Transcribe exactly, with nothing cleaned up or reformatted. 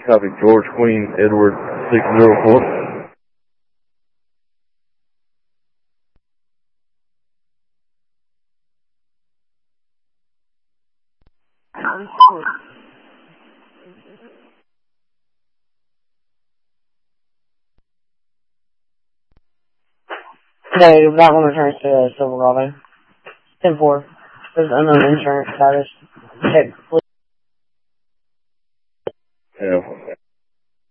Copy, George Queen, Edward, six zero four. No, that one returns to uh, Silverado. ten four. There's unknown insurance status. Check.